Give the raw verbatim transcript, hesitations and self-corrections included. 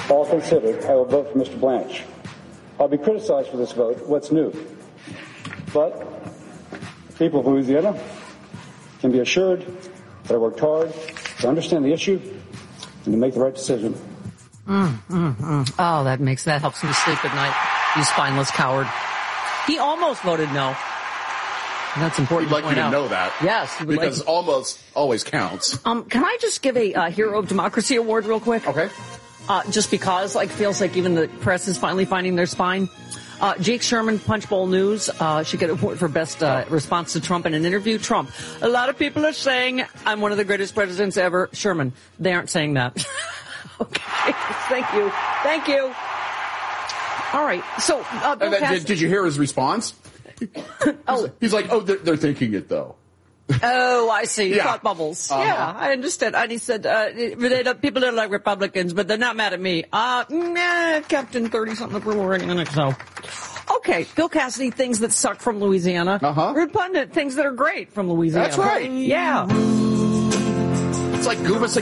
all considered, I will vote for Mister Blanche. I'll be criticized for this vote. What's new? But people of Louisiana can be assured that I worked hard to understand the issue and to make the right decision. Mm, mm, mm. Oh, that makes, that helps me sleep at night. You spineless coward. He almost voted no. And that's important. We'd like to point you to out. know that. Yes. Because like, almost always counts. Um, can I just give a uh, Hero of Democracy award real quick? Okay. Uh, just because, like, feels like even the press is finally finding their spine. Uh, Jake Sherman, Punchbowl News, uh, should get an award for best uh, response to Trump in an interview. Trump. A lot of people are saying I'm one of the greatest presidents ever. Sherman. They aren't saying that. Okay. Thank you. Thank you. All right. So, uh, Bill then, Cass- did, did you hear his response? oh. He's like, oh, they're, they're thinking it, though. Oh, I see. Yeah. Thought bubbles. Uh-huh. Yeah, I understand. And he said, uh, they don't, people don't like Republicans, but they're not mad at me. Uh, nah, Captain thirty-something approval rating on it, so. Okay, Bill Cassidy, things that suck from Louisiana. Uh-huh. Rude Pundit, things that are great from Louisiana. That's right. Yeah. It's like Gooba